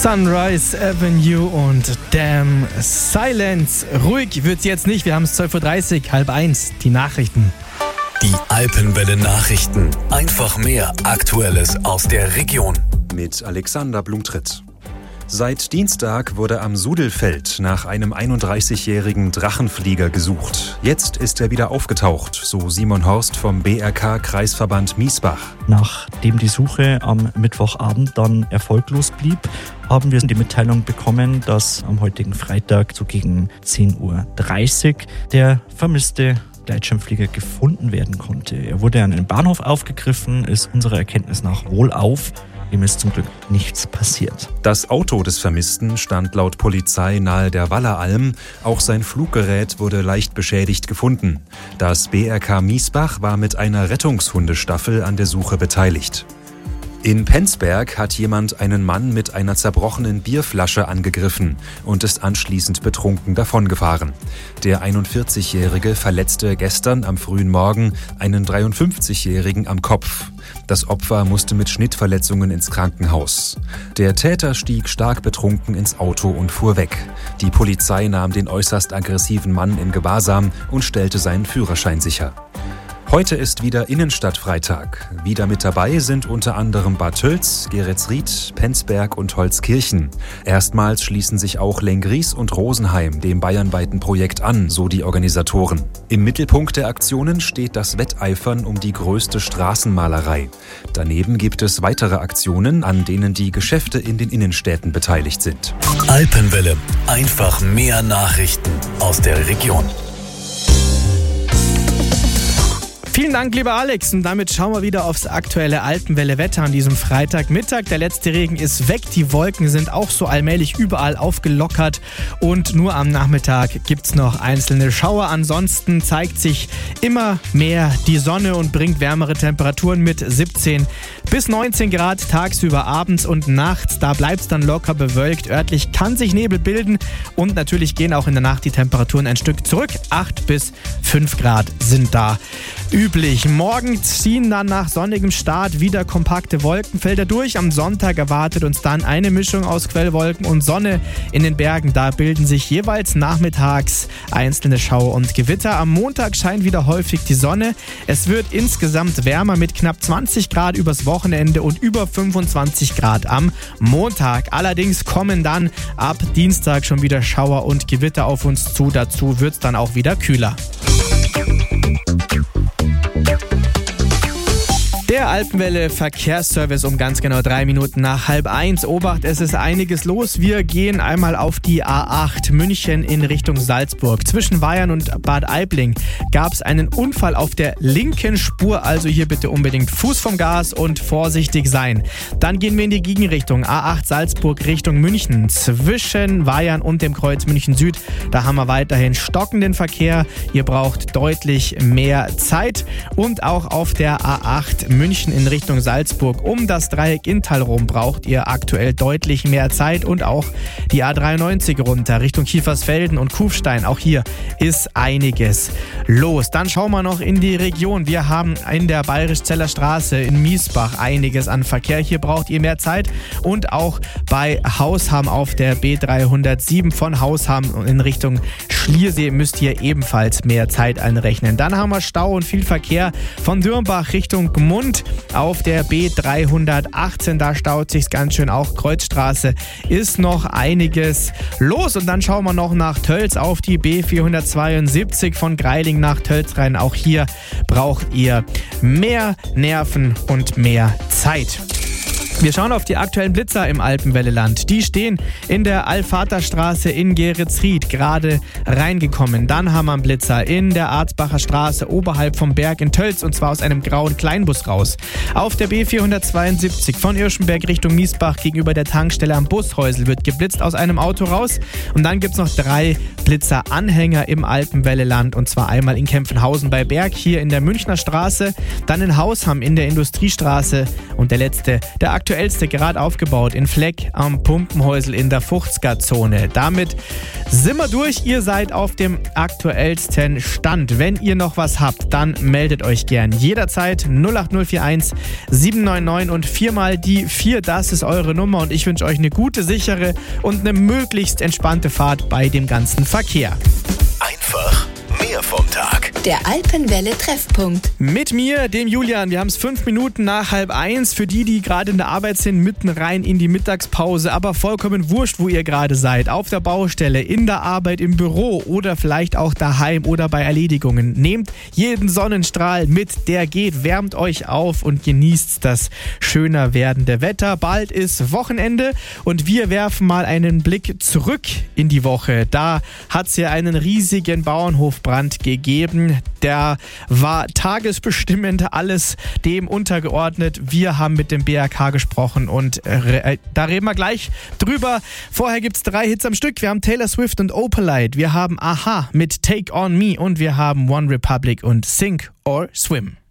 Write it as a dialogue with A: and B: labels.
A: Sunrise Avenue und Damn Silence. Ruhig wird's jetzt nicht, wir haben es 12.30 Uhr, 12:30, die Nachrichten.
B: Die Alpenwelle Nachrichten. Einfach mehr Aktuelles aus der Region.
C: Mit Alexander Blumtritt. Seit Dienstag wurde am Sudelfeld nach einem 31-jährigen Drachenflieger gesucht. Jetzt ist er wieder aufgetaucht, so Simon Horst vom BRK-Kreisverband Miesbach.
D: Nachdem die Suche am Mittwochabend dann erfolglos blieb, haben wir die Mitteilung bekommen, dass am heutigen Freitag so gegen 10.30 Uhr der vermisste Gleitschirmflieger gefunden werden konnte. Er wurde an einem Bahnhof aufgegriffen, ist unserer Erkenntnis nach wohlauf. Ihm ist zum Glück nichts passiert.
C: Das Auto des Vermissten stand laut Polizei nahe der Walleralm. Auch sein Fluggerät wurde leicht beschädigt gefunden. Das BRK Miesbach war mit einer Rettungshundestaffel an der Suche beteiligt. In Penzberg hat jemand einen Mann mit einer zerbrochenen Bierflasche angegriffen und ist anschließend betrunken davongefahren. Der 41-Jährige verletzte gestern am frühen Morgen einen 53-Jährigen am Kopf. Das Opfer musste mit Schnittverletzungen ins Krankenhaus. Der Täter stieg stark betrunken ins Auto und fuhr weg. Die Polizei nahm den äußerst aggressiven Mann in Gewahrsam und stellte seinen Führerschein sicher. Heute ist wieder Innenstadtfreitag. Wieder mit dabei sind unter anderem Bad Tölz, Geretsried, Penzberg und Holzkirchen. Erstmals schließen sich auch Lenggries und Rosenheim dem bayernweiten Projekt an, so die Organisatoren. Im Mittelpunkt der Aktionen steht das Wetteifern um die größte Straßenmalerei. Daneben gibt es weitere Aktionen, an denen die Geschäfte in den Innenstädten beteiligt sind.
B: Alpenwelle. Einfach mehr Nachrichten aus der Region.
A: Vielen Dank, lieber Alex. Und damit schauen wir wieder aufs aktuelle Alpenwelle-Wetter an diesem Freitagmittag. Der letzte Regen ist weg. Die Wolken sind auch so allmählich überall aufgelockert. Und nur am Nachmittag gibt es noch einzelne Schauer. Ansonsten zeigt sich immer mehr die Sonne und bringt wärmere Temperaturen mit 17 bis 19 Grad tagsüber, abends und nachts. Da bleibt es dann locker bewölkt. Örtlich kann sich Nebel bilden. Und natürlich gehen auch in der Nacht die Temperaturen ein Stück zurück. 8 bis 5 Grad sind da üblich. Morgen ziehen dann nach sonnigem Start wieder kompakte Wolkenfelder durch. Am Sonntag erwartet uns dann eine Mischung aus Quellwolken und Sonne in den Bergen. Da bilden sich jeweils nachmittags einzelne Schauer und Gewitter. Am Montag scheint wieder häufig die Sonne. Es wird insgesamt wärmer mit knapp 20 Grad übers Wochenende und über 25 Grad am Montag. Allerdings kommen dann ab Dienstag schon wieder Schauer und Gewitter auf uns zu. Dazu wird es dann auch wieder kühler. Der Alpenwelle Verkehrsservice um ganz genau 3 Minuten nach 12:30. Obacht, es ist einiges los. Wir gehen einmal auf die A8 München in Richtung Salzburg. Zwischen Weyern und Bad Aibling gab es einen Unfall auf der linken Spur. Also hier bitte unbedingt Fuß vom Gas und vorsichtig sein. Dann gehen wir in die Gegenrichtung. A8 Salzburg Richtung München. Zwischen Weyern und dem Kreuz München Süd. Da haben wir weiterhin stockenden Verkehr. Ihr braucht deutlich mehr Zeit. Und auch auf der A8 München in Richtung Salzburg um das Dreieck Inntal rum braucht ihr aktuell deutlich mehr Zeit und auch die A93 runter Richtung Kiefersfelden und Kufstein. Auch hier ist einiges los. Dann schauen wir noch in die Region. Wir haben in der Bayerisch-Zeller Straße in Miesbach einiges an Verkehr. Hier braucht ihr mehr Zeit und auch bei Hausham auf der B307 von Hausham in Richtung Schliersee müsst ihr ebenfalls mehr Zeit einrechnen. Dann haben wir Stau und viel Verkehr von Dürnbach Richtung Gmund auf der B318. Da staut sich's ganz schön. Auch Kreuzstraße ist noch einiges los. Und dann schauen wir noch nach Tölz auf die B472 von Greiling nach Tölz rein. Auch hier braucht ihr mehr Nerven und mehr Zeit. Wir schauen auf die aktuellen Blitzer im Alpenwelleland. Die stehen in der Alvaterstraße in Geretsried, gerade reingekommen. Dann haben wir einen Blitzer in der Arzbacher Straße oberhalb vom Berg in Tölz und zwar aus einem grauen Kleinbus raus. Auf der B472 von Irschenberg Richtung Miesbach gegenüber der Tankstelle am Bushäusl wird geblitzt aus einem Auto raus. Und dann gibt es noch 3 Blitzeranhänger im Alpenwelleland und zwar einmal in Kempfenhausen bei Berg hier in der Münchner Straße, dann in Hausham in der Industriestraße und der letzte, der aktuelle aktuellste gerade aufgebaut in Fleck am Pumpenhäusl in der 50er-Zone. Damit sind wir durch. Ihr seid auf dem aktuellsten Stand. Wenn ihr noch was habt, dann meldet euch gern. Jederzeit 08041 799 und 4 mal die 4. Das ist eure Nummer und ich wünsche euch eine gute, sichere und eine möglichst entspannte Fahrt bei dem ganzen Verkehr.
B: Einfach mehr vom Tag.
E: Der Alpenwelle-Treffpunkt.
A: Mit mir, dem Julian. Wir haben es 5 Minuten nach 12:30. Für die gerade in der Arbeit sind, mitten rein in die Mittagspause. Aber vollkommen wurscht, wo ihr gerade seid. Auf der Baustelle, in der Arbeit, im Büro oder vielleicht auch daheim oder bei Erledigungen. Nehmt jeden Sonnenstrahl mit, der geht. Wärmt euch auf und genießt das schöner werdende Wetter. Bald ist Wochenende und wir werfen mal einen Blick zurück in die Woche. Da hat es ja einen riesigen Bauernhofbrand gegeben. Der war tagesbestimmend, alles dem untergeordnet. Wir haben mit dem BRK gesprochen und da reden wir gleich drüber. Vorher gibt es 3 Hits am Stück. Wir haben Taylor Swift und Opalite. Wir haben Aha mit Take On Me und wir haben One Republic und Sink or Swim.